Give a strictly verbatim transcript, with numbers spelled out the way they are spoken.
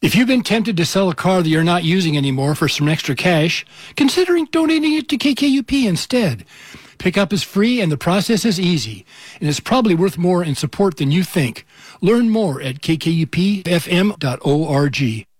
If you've been tempted to sell a car that you're not using anymore for some extra cash, considering donating it to K K U P instead. Pickup is free and the process is easy, and it's probably worth more in support than you think. Learn more at k k u p f m dot org.